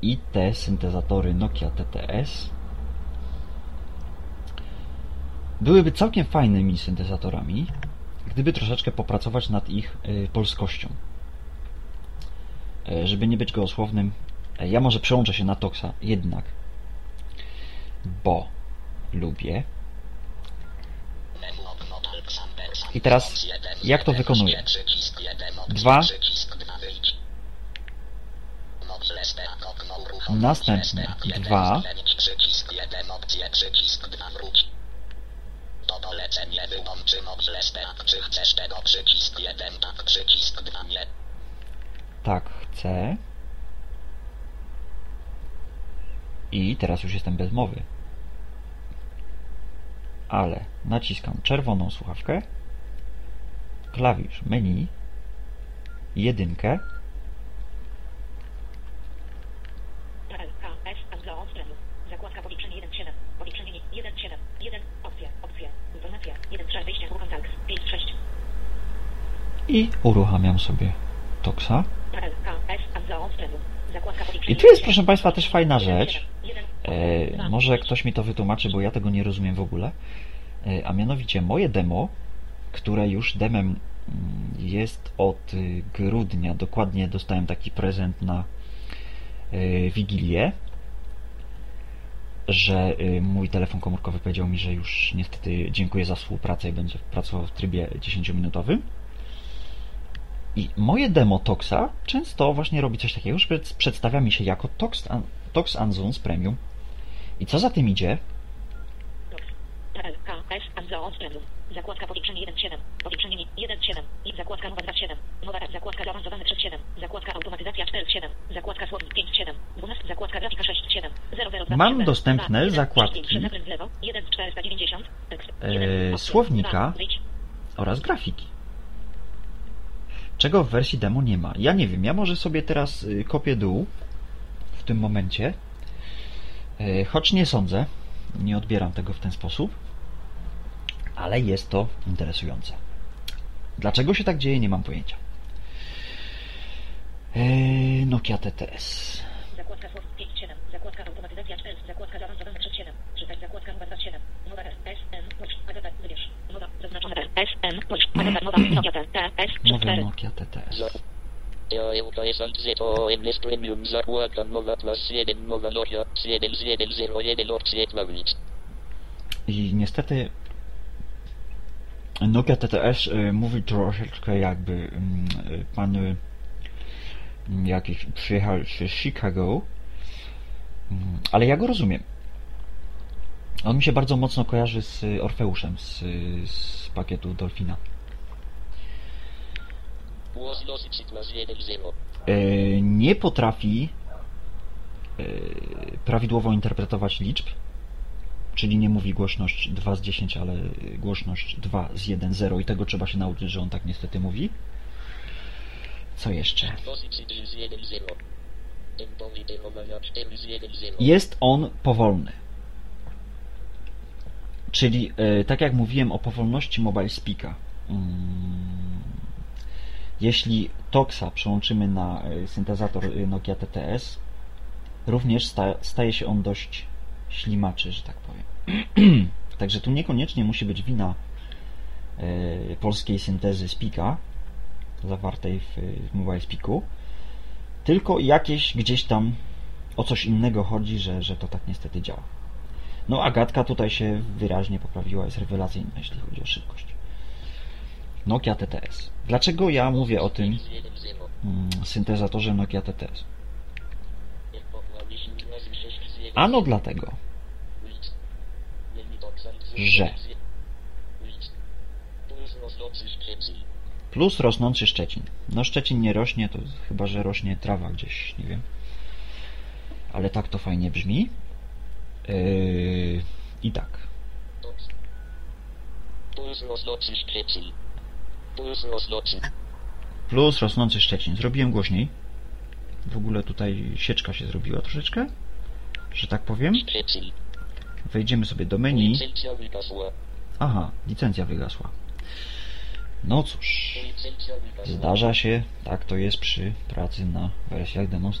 I te syntezatory Nokia TTS byłyby całkiem fajnymi syntezatorami, gdyby troszeczkę popracować nad ich polskością. Żeby nie być gołosłownym, ja może przełączę się na Toxa jednak, bo lubię. I teraz jak to wykonuję? 2, następne 2, to polecenie wyłączy modle stack, czy chcesz tego przycisk 1, tak przycisk 2 nie. Tak, chcę. I teraz już jestem bez mowy. Ale naciskam czerwoną słuchawkę, klawisz menu, 1. Zakładka policzenie 1.7, policzenie 1.7, 1, opcja, informacja, 1.3, wyjście, kontakt, 5.6. I uruchamiam sobie Toxa. I tu jest, proszę Państwa, też fajna rzecz. Może ktoś mi to wytłumaczy, bo ja tego nie rozumiem w ogóle. A mianowicie moje demo, które już demem jest od grudnia. Dokładnie dostałem taki prezent na Wigilię, że mój telefon komórkowy powiedział mi, że już niestety dziękuję za współpracę i będzie pracował w trybie 10-minutowym. I moje demo Toxa często właśnie robi coś takiego, że przedstawia mi się jako Tox Anzuns Premium. I co za tym idzie? Zakładka policzenie 1.7, policzenie 1.7 i zakładka nowa 2.7, nowa zakładka zaawansowane 3.7, zakładka automatyzacja 4.7, zakładka słownik 5.7, 12 zakładka grafika 6.7, 002. Mam dostępne zakładki słownika oraz grafiki. Czego w wersji demo nie ma. Ja nie wiem, ja może sobie teraz kopię dół w tym momencie, choć nie sądzę, nie odbieram tego w ten sposób, ale jest to interesujące. Dlaczego się tak dzieje, nie mam pojęcia. Nokia TTS. Zakładka słownik 5.7, zakładka automatyzacja 4, zakładka zaawansowane 3.7, czytać zakładka numer 2.7, nowa SM, agata, wybierz, nowa, zaznaczone SM, agata, nowa, Nokia TTS, nowe Nokia TTS. Premium zakładka nowa plus 1, nowa Nokia 7101 odświetlacz. I niestety Nokia TTS mówi troszeczkę jakby pan jakiś przyjechał z Chicago, ale ja go rozumiem. On mi się bardzo mocno kojarzy z Orfeuszem z pakietu Dolfina. Nie potrafi prawidłowo interpretować liczb, czyli nie mówi głośność 2 z 10, ale głośność 2 z 1, 0 i tego trzeba się nauczyć, że on tak niestety mówi. Co jeszcze? Jest on powolny. Czyli tak jak mówiłem o powolności Mobile Speaka, jeśli Toxa przełączymy na syntezator Nokia TTS, również staje się on dość ślimaczy, że tak powiem. Także tu niekoniecznie musi być wina polskiej syntezy Speaka zawartej w Mobile Speaku, tylko jakieś gdzieś tam o coś innego chodzi, że to tak niestety działa. No Agatka tutaj się wyraźnie poprawiła, jest rewelacyjna, jeśli chodzi o szybkość. Nokia TTS. Dlaczego ja mówię o tym syntezatorze Nokia TTS? Ano dlatego, że plus rosnący Szczecin. No Szczecin nie rośnie, to chyba, że rośnie trawa gdzieś, nie wiem. Ale tak to fajnie brzmi. I tak. Plus rosnący Szczecin. Zrobiłem głośniej. W ogóle tutaj sieczka się zrobiła troszeczkę, że tak powiem. Wejdziemy sobie do menu. Aha, licencja wygasła. No cóż, zdarza się, tak to jest przy pracy na wersjach demonstracyjnych.